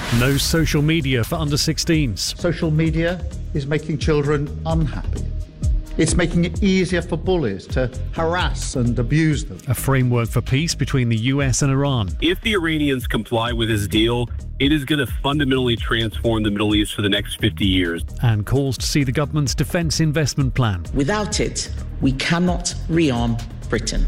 No social media for under 16s. Social media is making children unhappy. It's making it easier for bullies to harass and abuse them. A framework for peace between the US and Iran. If the Iranians comply with this deal, it is going to fundamentally transform the Middle East for the next 50 years. And calls to see the government's defence investment plan. Without it, we cannot rearm Britain.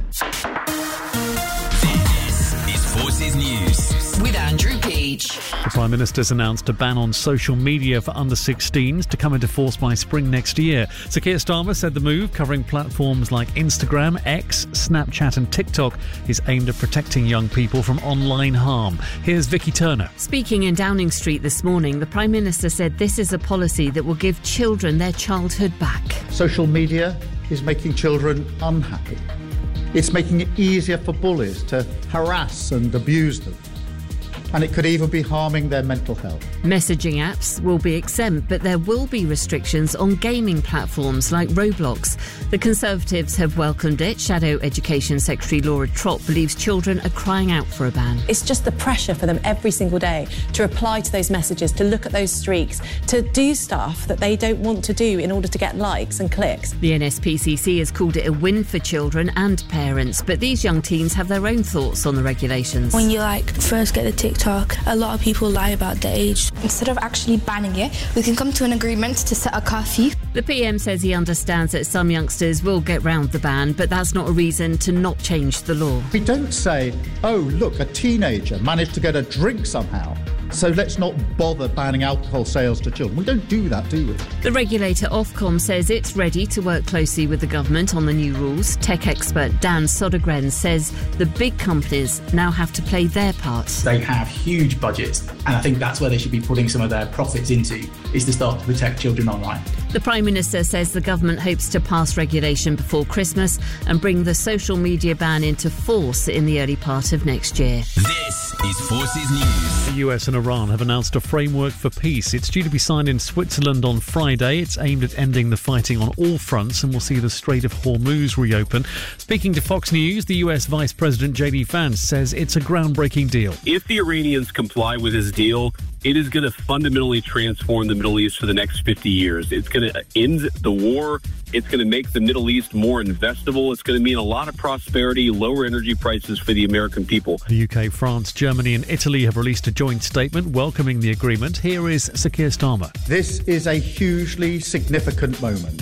This is Forces News with Andrew Peach. The Prime Minister's announced a ban on social media for under 16s to come into force by spring next year. Sir Keir Starmer said the move, covering platforms like Instagram, X, Snapchat and TikTok, is aimed at protecting young people from online harm. Here's Vicky Turner. Speaking in Downing Street this morning, the Prime Minister said this is a policy that will give children their childhood back. Social media is making children unhappy. It's making it easier for bullies to harass and abuse them. And it could even be harming their mental health. Messaging apps will be exempt, but there will be restrictions on gaming platforms like Roblox. The Conservatives have welcomed it. Shadow Education Secretary Laura Trott believes children are crying out for a ban. It's just the pressure for them every single day to reply to those messages, to look at those streaks, to do stuff that they don't want to do in order to get likes and clicks. The NSPCC has called it a win for children and parents, but these young teens have their own thoughts on the regulations. When you first get the TikTok, a lot of people lie about the age. Instead of actually banning it, we can come to an agreement to set a curfew. The PM says he understands that some youngsters will get round the ban, but that's not a reason to not change the law. We don't say, oh, look, a teenager managed to get a drink somehow, so let's not bother banning alcohol sales to children. We don't do that, do we? The regulator Ofcom says it's ready to work closely with the government on the new rules. Tech expert Dan Sodergren says the big companies now have to play their part. They have huge budgets, and I think that's where they should be putting some of their profits into, is to start to protect children online. The Prime Minister says the government hopes to pass regulation before Christmas and bring the social media ban into force in the early part of next year. This is Forces News. The US and Iran have announced a framework for peace. It's due to be signed in Switzerland on Friday. It's aimed at ending the fighting on all fronts and will see the Strait of Hormuz reopen. Speaking to Fox News, the US Vice President J.D. Vance says it's a groundbreaking deal. If the Iranians comply with this deal, it is going to fundamentally transform the Middle East for the next 50 years. It's going to end the war. It's going to make the Middle East more investable. It's going to mean a lot of prosperity, lower energy prices for the American people. The UK, France, Germany and Italy have released a joint statement welcoming the agreement. Here is Sir Keir Starmer. This is a hugely significant moment.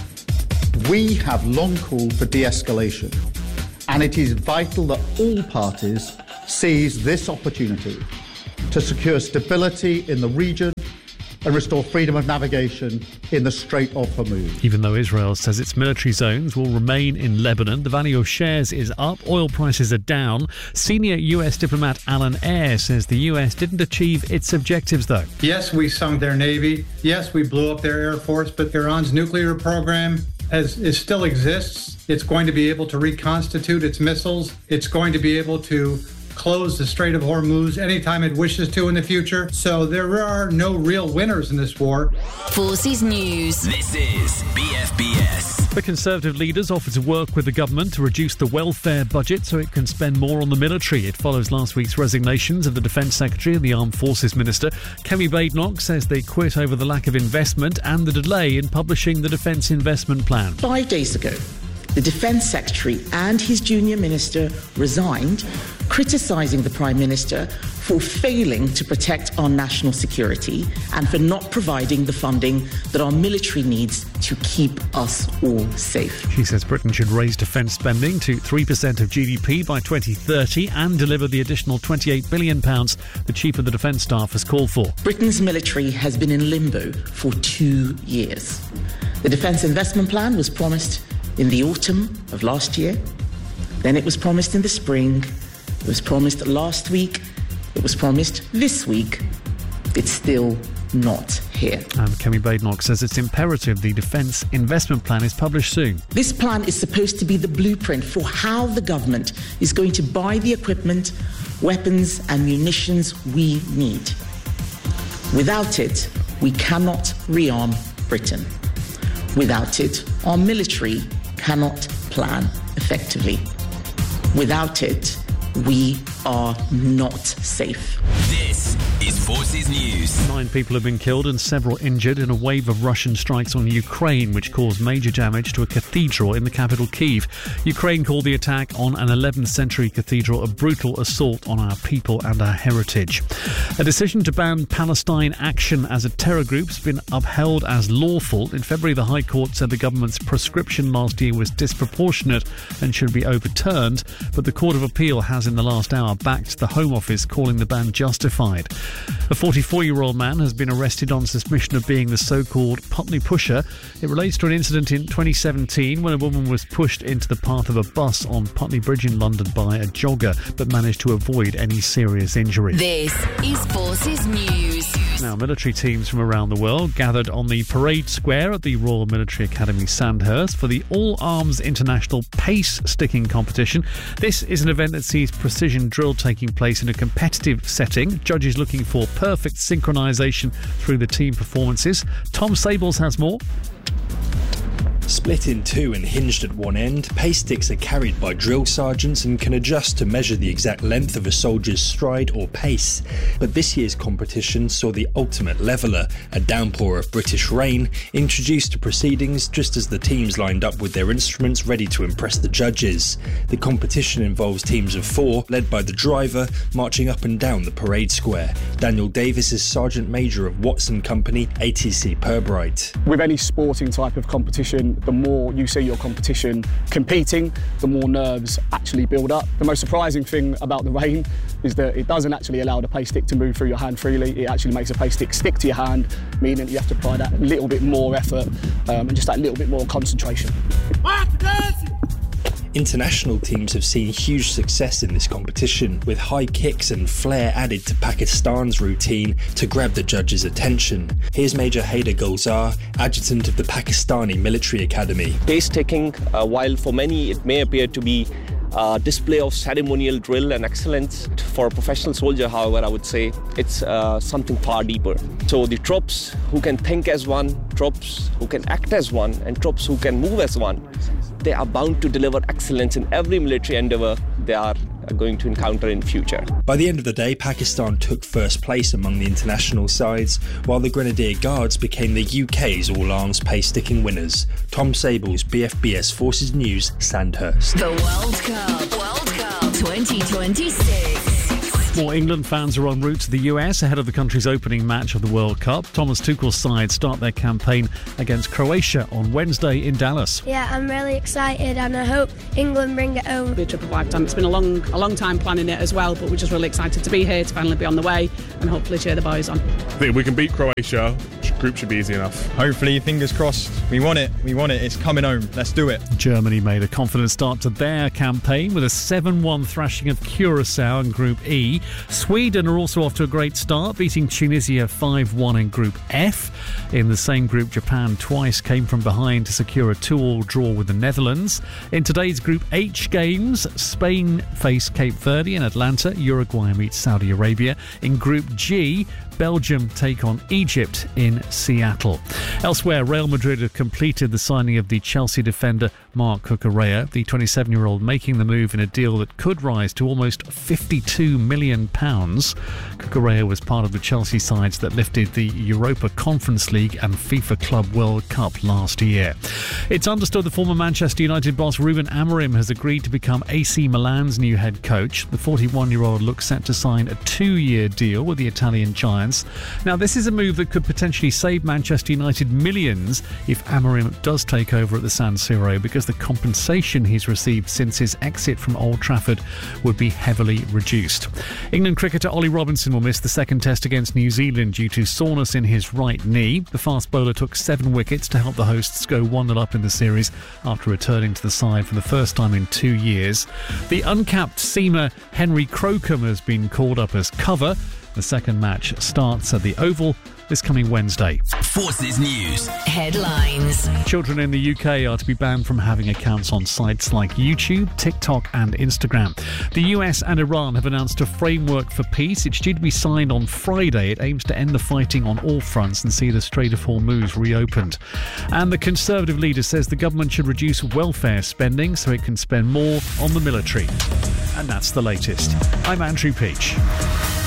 We have long called for de-escalation, and it is vital that all parties seize this opportunity to secure stability in the region and restore freedom of navigation in the Strait of Hormuz. Even though Israel says its military zones will remain in Lebanon, the value of shares is up, oil prices are down. Senior US diplomat Alan Ayre says the US didn't achieve its objectives, though. Yes, we sunk their navy. Yes, we blew up their air force, but Iran's nuclear program still exists. It's going to be able to reconstitute its missiles. It's going to be able to close the Strait of Hormuz anytime it wishes to in the future. So there are no real winners in this war. Forces News. This is BFBS. The Conservative leaders offered to work with the government to reduce the welfare budget so it can spend more on the military. It follows last week's resignations of the Defence Secretary and the Armed Forces Minister. Kemi Badenoch says they quit over the lack of investment and the delay in publishing the Defence Investment Plan. 5 days ago, the Defence Secretary and his junior minister resigned, criticising the Prime Minister for failing to protect our national security and for not providing the funding that our military needs to keep us all safe. She says Britain should raise defence spending to 3% of GDP by 2030 and deliver the additional £28 billion the Chief of the Defence Staff has called for. Britain's military has been in limbo for 2 years. The Defence Investment Plan was promised in the autumn of last year. Then it was promised in the spring. It was promised last week. It was promised this week. It's still not here. And Kemi Badenoch says it's imperative the Defence Investment Plan is published soon. This plan is supposed to be the blueprint for how the government is going to buy the equipment, weapons and munitions we need. Without it, we cannot rearm Britain. Without it, our military cannot plan effectively. Without it, we are not safe. This is Forces News. 9 people have been killed and several injured in a wave of Russian strikes on Ukraine, which caused major damage to a cathedral in the capital Kyiv. Ukraine called the attack on an 11th century cathedral a brutal assault on our people and our heritage. A decision to ban Palestine Action as a terror group has been upheld as lawful. In February, the High Court said the government's prescription last year was disproportionate and should be overturned, but the Court of Appeal has in the last hour backed the Home Office, calling the ban justified. A 44-year-old man has been arrested on suspicion of being the so-called Putney Pusher. It relates to an incident in 2017 when a woman was pushed into the path of a bus on Putney Bridge in London by a jogger, but managed to avoid any serious injury. This is Forces News. Now, military teams from around the world gathered on the parade square at the Royal Military Academy Sandhurst for the All-Arms International Pace Sticking Competition. This is an event that sees precision drill taking place in a competitive setting. Judges looking for perfect synchronisation through the team performances. Tom Sables has more. Split in two and hinged at one end, pace sticks are carried by drill sergeants and can adjust to measure the exact length of a soldier's stride or pace. But this year's competition saw the ultimate leveller, a downpour of British rain, introduced to proceedings just as the teams lined up with their instruments ready to impress the judges. The competition involves teams of 4, led by the driver, marching up and down the parade square. Daniel Davis is Sergeant Major of Watson Company, ATC Pirbright. With any sporting type of competition, the more you see your competition competing, the more nerves actually build up. The most surprising thing about the rain is that it doesn't actually allow the pace stick to move through your hand freely. It actually makes a pace stick stick to your hand, meaning you have to apply that little bit more effort and just that little bit more concentration. International teams have seen huge success in this competition, with high kicks and flair added to Pakistan's routine to grab the judges' attention. Here's Major Haider Gulzar, adjutant of the Pakistani Military Academy. Pace taking, while for many it may appear to be a display of ceremonial drill and excellence, for a professional soldier, however, I would say it's something far deeper. So the troops who can think as one, troops who can act as one, and troops who can move as one, they are bound to deliver excellence in every military endeavour they are going to encounter in future. By the end of the day, Pakistan took first place among the international sides, while the Grenadier Guards became the UK's all-arms pace-sticking winners. Tom Sables, BFBS Forces News, Sandhurst. The World Cup 2026. More England fans are en route to the US ahead of the country's opening match of the World Cup. Thomas Tuchel's side start their campaign against Croatia on Wednesday in Dallas. Yeah, I'm really excited and I hope England bring it home. The trip of a lifetime. It's been a long time planning it as well, but we're just really excited to be here, to finally be on the way and hopefully cheer the boys on. I think we can beat Croatia. Group should be easy enough. Hopefully, fingers crossed. We want it. It's coming home. Let's do it. Germany made a confident start to their campaign with a 7-1 thrashing of Curaçao in Group E. Sweden are also off to a great start, beating Tunisia 5-1 in Group F. In the same group, Japan twice came from behind to secure a 2-2 draw with the Netherlands. In today's Group H games, Spain face Cape Verde in Atlanta. Uruguay meets Saudi Arabia. In Group G, Belgium take on Egypt in Seattle. Elsewhere, Real Madrid have completed the signing of the Chelsea defender Marc Cucurella, the 27-year-old making the move in a deal that could rise to almost £52 million. Cucurella was part of the Chelsea sides that lifted the Europa Conference League and FIFA Club World Cup last year. It's understood the former Manchester United boss Ruben Amorim has agreed to become AC Milan's new head coach. The 41-year-old looks set to sign a 2-year deal with the Italian Giants. Now, this is a move that could potentially save Manchester United millions if Amorim does take over at the San Siro, because the compensation he's received since his exit from Old Trafford would be heavily reduced. England cricketer Ollie Robinson will miss the second test against New Zealand due to soreness in his right knee. The fast bowler took 7 wickets to help the hosts go 1-0 up in the series after returning to the side for the first time in 2 years. The uncapped seamer Henry Crocombe has been called up as cover. The second match starts at the Oval this coming Wednesday. Forces News headlines. Children in the UK are to be banned from having accounts on sites like YouTube, TikTok and Instagram. The US and Iran have announced a framework for peace. It's due to be signed on Friday. It aims to end the fighting on all fronts and see the Strait of Hormuz reopened. And the Conservative leader says the government should reduce welfare spending so it can spend more on the military. And that's the latest. I'm Andrew Peach.